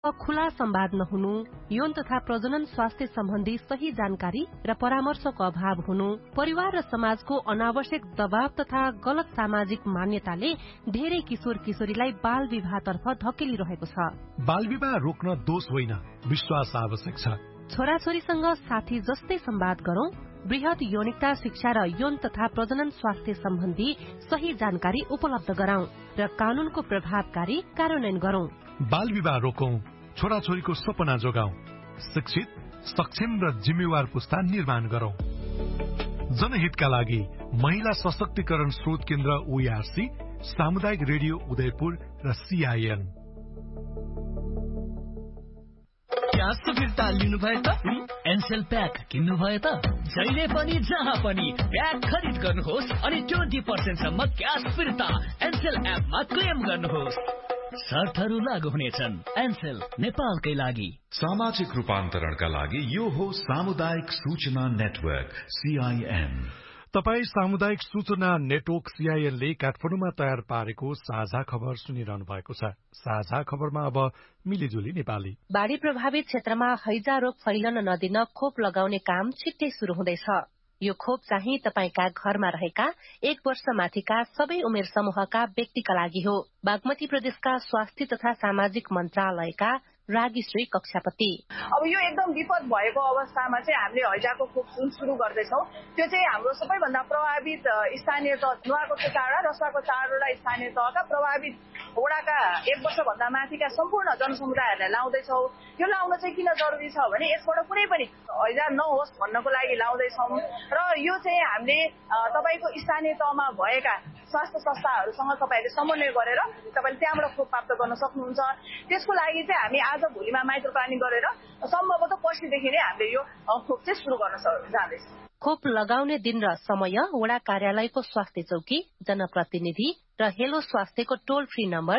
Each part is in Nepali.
खुला संवाद नहुनु, यौन तथा प्रजनन स्वास्थ्य सम्बन्धी सही जानकारी र परामर्शको अभाव हुनु, परिवार र समाजको अनावश्यक दबाव तथा गलत सामाजिक मान्यताले धेरै किशोर किशोरीलाई बाल विवाहतर्फ धकेलिरहेको छ। बाल विवाह रोक्न दोष होइन, विश्वास आवश्यक छ। छोराछोरीसँग साथी जस्तै संवाद गरौं, बृहत यौनिकता शिक्षा र यौन तथा प्रजनन स्वास्थ्य सम्बन्धी सही जानकारी उपलब्ध गराउँ र कानूनको प्रभावकारी कार्यान्वयन गरौं। बाल विवाह रोकौं, छोराछोरीको सपना जोगाउँ, शिक्षित, सक्षम र जिम्मेवार पुस्ता निर्माण गरौं। जनहितका लागि महिला सशक्तिकरण स्रोत केन्द्र ओआरसी, सामुदायिक रेडियो उदयपुर र सीआईएन। ग्यास फिर्ता लिनुभयो त? एनसेल प्याक किन्नुभयो त? जहिले पनि जहाँ पनि प्याक खरिद गर्नुहोस् अनि 20% सम्म ग्यास फिर्ता एनसेल एपमा क्लेम गर्नुहोस्। शर्तहरू लागू हुनेछन्। एनसेल, नेपालकै लागि। सामाजिक रूपान्तरणका लागि यो हो सामुदायिक सूचना नेटवर्क सीआईएन। तपाई सामुदायिक सूचना नेटवर्क सीआईएन ले काठमाडौँमा तयार पारेको साझा खबर सुनिरहनु भएको छ। साझा खबरमा अब मिलिजुली नेपाली। बाढ़ी प्रभावित क्षेत्रमा हैजा रोग फैलन नदिन खोप लगाउने काम छिट्टै शुरू हुँदैछ। यो खोप चाहिँ तपाईका घरमा रहेका 1 वर्ष माथिका सबै उमेर समूहका व्यक्तिका लागि हो। बागमती प्रदेशका स्वास्थ्य तथा सामाजिक मन्त्रालयका रागीश्री कक्षापति। अब यो एकदम विपद भएको अवस्थामा चाहिँ हामीले हैजाको खोप जुन सुरु गर्दैछौँ त्यो चाहिँ हाम्रो सबैभन्दा प्रभावित स्थानीय तह नुवाकोटको 4 र रसुवाको 4वटा स्थानीय तहका प्रभावित वडाका 1 वर्षभन्दा माथिका सम्पूर्ण जनसमुदायहरूलाई लाउँदैछौँ। यो लाउन चाहिँ किन जरुरी छ भने यसबाट कुनै पनि हैजा नहोस् भन्नको लागि लाउँदैछौँ र यो चाहिँ हामीले तपाईको स्थानीय तहमा भएका स्वास्थ्य संस्थाहरूसँग तपाईहरुले समन्वय गरेर तपाईले त्यहाँबाट खोप प्राप्त गर्न सक्नुहुन्छ। त्यसको लागि चाहिँ हामी आज भोलिमा माइक्रो प्लानिङ गरेर सम्भवतः पर्सिदेखि नै हामीले यो खोप चाहिँ सुरु गर्न जाँदैछ। खोप लगाउने दिन र समय वडा कार्यालयको स्वास्थ्य चौकी, जनप्रतिनिधि र हेलो स्वास्थ्यको टोल फ्री नम्बर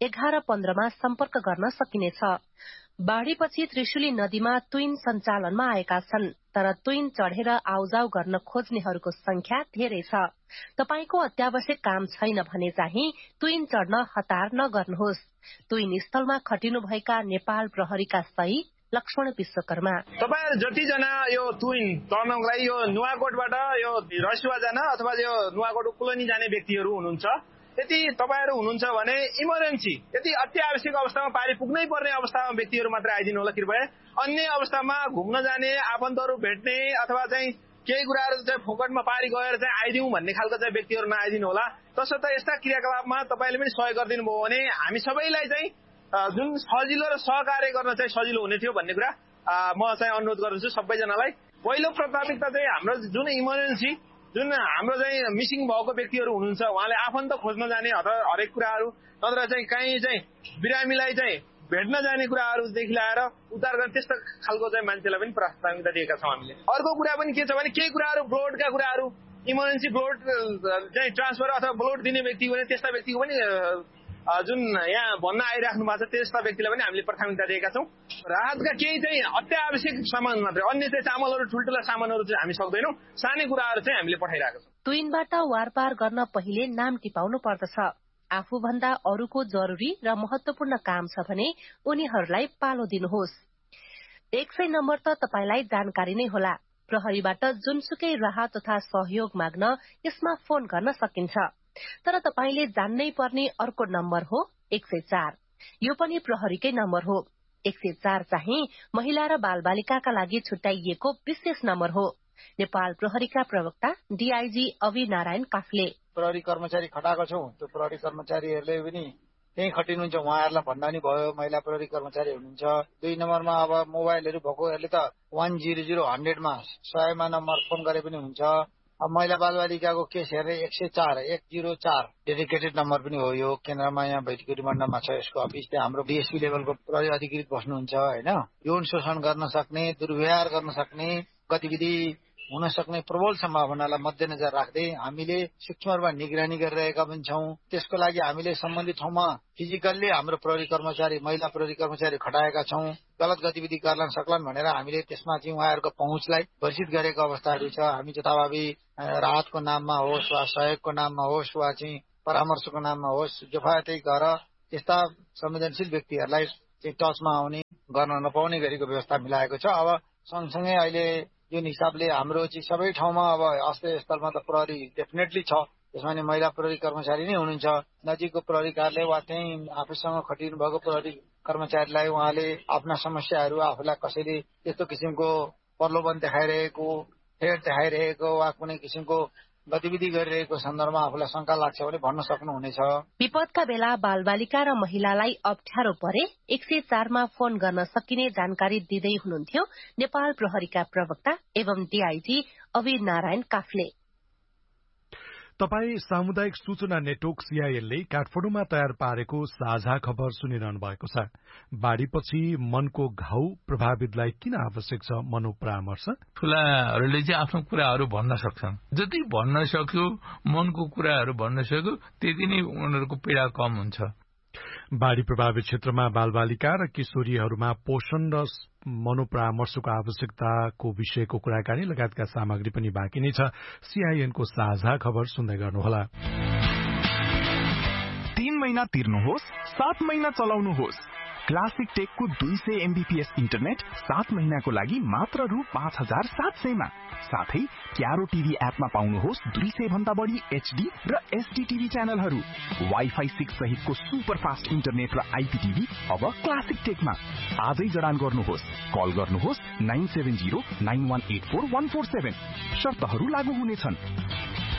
1115 मा सम्पर्क गर्न सकिनेछ। बाढ़ीपछि त्रिशुली नदीमा तुइन सञ्चालनमा आएका छन्, तर तुइन चढेर आउजाउ गर्न खोज्नेहरूको संख्या धेरै छ। तपाईको अत्यावश्यक काम छैन भने चाहिँ तुइन चढ्न हतार नगर्नुहोस्। तुइन स्थलमा खटिनुभएका नेपाल प्रहरीका सही लक्ष्मण विश्वकर्मा। तपाईहरु जतिजना यो तुइन तर्नको लागि यो नुवाकोटबाट यो रसुवा जान अथवा यो नुवाकोट कुलोनी जाने व्यक्तिहरू हुनुहुन्छ, यदि तपाईहरु हुनुहुन्छ भने इमर्जेन्सी यदि अत्यावश्यक अवस्थामा पारी पुग्नै पर्ने अवस्थामा व्यक्तिहरू मात्र आइदिनु होला कृपया। अन्य अवस्थामा घुम्न जाने, आफन्तहरू भेट्ने अथवा चाहिँ केही कुराहरू चाहिँ फोकटमा पारी गएर चाहिँ आइदिउँ भन्ने खालको चाहिँ व्यक्तिहरू नआइदिनु होला। तसर्थ यस्ता क्रियाकलापमा तपाईले पनि सहयोग गरिदिनु भयो भने हामी सबैलाई चाहिँ जुन सजिलो र सहकार्य गर्न चाहिँ सजिलो हुने थियो भन्ने कुरा म चाहिँ अनुरोध गर्छु सबैजनालाई। पहिलो प्राथमिकता चाहिँ हाम्रो जुन इमर्जेन्सी जुन हाम्रो चाहिँ मिसिङ भएको व्यक्तिहरू हुनुहुन्छ उहाँले आफन्त खोज्न जाने हरेक कुराहरू नत्र चाहिँ कहीँ चाहिँ बिरामीलाई चाहिँ भेट्न जाने कुराहरूदेखि लिएर उद्धार गर्ने त्यस्तो खालको चाहिँ मान्छेलाई पनि प्राथमिकता दिएका छौँ हामीले। अर्को कुरा पनि के छ भने केही कुराहरू ब्लडका कुराहरू इमर्जेन्सी ब्लड चाहिँ ट्रान्सफर अथवा ब्लड दिने व्यक्ति भने त्यस्ता व्यक्तिको पनि जुन यहाँ भन्न आइराख्नु भएको छ त्यस्ता व्यक्तिलाई पनि हामीले प्राथमिकता दिएका छौँ। राहतका केही चाहिँ अत्यावश्यक सामान मात्रै, अन्य चाहिँ चामलहरू ठुल्ठुला सामानहरू चाहिँ हामी सक्दैनौँ, सानै कुराहरू चाहिँ हामीले पठाइरहेका छौँ। तुइनबाट वारपार गर्न पहिले नाम टिपाउनु पर्दछ। आफूभन्दा अरूको जरुरी र महत्वपूर्ण काम छ भने उनीहरूलाई पालो दिनुहोस्। 100 नम्बर त तपाईलाई जानकारी नै होला। प्रहरीबाट जुनसुकै राहत तथा सहयोग माग्न यसमा फोन गर्न सकिन्छ। तर तपाईले जान्नै पर्ने अर्को नम्बर हो 104। यो पनि प्रहरीकै नम्बर हो। 104 चाहिँ महिला र बालबालिकाका लागि छुट्याइएको विशेष नम्बर हो। नेपाल प्रहरीका प्रवक्ता डीआईजी अवि नारायण काफले। प्रहरी कर्मचारी खटाएको छौं, त्यो प्रहरी कर्मचारीहरूले पनि त्यही खटिनुहुन्छ, उहाँहरूलाई भन्दा नि भयो महिला प्रहरी कर्मचारी हुनुहुन्छ। 2 नम्बरमा अब मोबाइलहरू भएकोहरूले त 100 मा 100 मा नम्बर फोन गरे पनि हुन्छ। अब महिला बालबालिकाको केस हेर्ने 104 डेडिकेटेड नम्बर पनि हो। यो केन्द्रमा यहाँ भैटकुटी मण्डलमा छ यसको अफिस। त्यहाँ हाम्रो डीएसपी लेभलको प्रहरी अधिकृत बस्नुहुन्छ हैन। यौन शोषण गर्न सक्ने, दुर्व्यवहार गर्न सक्ने, गतिविधि हुन सक्ने प्रबल सम्भावनालाई मध्यनजर राख्दै हामीले सूक्ष्म रूपमा निगरानी गरिरहेका पनि छौं। त्यसको लागि हामीले सम्बन्धित ठाउँमा फिजिकल्ली हाम्रो प्रहरी कर्मचारी, महिला प्रहरी कर्मचारी खटाएका छौं। गलत गतिविधि गर्न सक्लान् भनेर हामीले त्यसमा चाहिँ उहाँहरूको पहुँचलाई वर्जित गरेको अवस्थाहरू छ। हामी जथाभावी राहतको नाममा होस् वा सहयोगको नाममा होस् वा चाहिँ परामर्शको नाममा होस्, जफायतै गएर त्यस्ता संवेदनशील व्यक्तिहरूलाई चाहिँ टचमा आउने गर्न नपाउने गरीको व्यवस्था मिलाएको छ। अब सँगसँगै अहिले जुन हिसाबले हाम्रो चाहिँ सबै ठाउँमा अब आश्रय स्थलमा त प्रहरी डेफिनेटली छ, त्यसमा नि महिला प्रहरी कर्मचारी नै हुनुहुन्छ। नजिकको प्रहरी कार्यालय वा त्यही आफूसँग खटिनु भएको प्रहरी कर्मचारीलाई उहाँले आफ्ना समस्याहरू आफूलाई कसैले त्यस्तो किसिमको प्रलोभन देखाइरहेको, फेर देखाइरहेको वा कुनै किसिमको गतिविधि गरिरहेको सन्दर्भमा आफूलाई शंका लाग्छ भने भन्न सक्नुहुनेछ। विपदका बेला बालबालिका र महिलालाई अप्ठ्यारो परे 104 मा फोन गर्न सकिने जानकारी दिँदै हुनुहुन्थ्यो नेपाल प्रहरीका प्रवक्ता एवं डीआईजी अवीर नारायण काफले। तपाई सामुदायिक सूचना नेटवर्क CIL ले काठमाडौँमा तयार पारेको साझा खबर सुनिरहनु भएको छ। बाढ़ीपछि मनको घाउ प्रभावितलाई किन आवश्यक छ मनोपरामर्श? ठूलाहरूले चाहिँ आफ्नो कुराहरू भन्न सक्छन्। जति भन्न सक्यो, मनको कुराहरू भन्न सक्यो, त्यति नै उनीहरूको पीड़ा कम हुन्छ। बाढ़ी प्रभावित क्षेत्रमा बालबालिका र किशोरीहरूमा पोषण र मनोपरामर्शको आवश्यकताको विषयको कुराकानी लगायतका सामग्री पनि बाँकी नै छ। CIN को साझा खबर सुन्दै गर्नुहोला। 3 महिना तिर्नुहोस्, 7 महिना चलाउनुहोस्। क्लासिक टेकको 200 MBPS इन्टरनेट 7 महिनाको लागि मात्र रु 5700 मा। साथै क्यारो टिभी एपमा पाउनुहोस् 200 भन्दा बढी HD र SD टिभी च्यानलहरू। वाइफाई 6 सहितको सुपर फास्ट इन्टरनेट र IPTV अब क्लासिक टेकमा। आजै जडान गर्नुहोस्। कल गर्नुहोस् 9709184147। शर्तहरू लागू हुनेछन्।